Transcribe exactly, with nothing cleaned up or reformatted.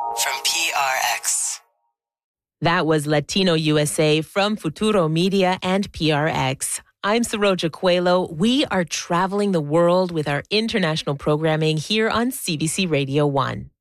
from P R X. That was Latino U S A from Futuro Media and P R X. I'm Saroja Coelho. We are traveling the world with our international programming here on C B C Radio one.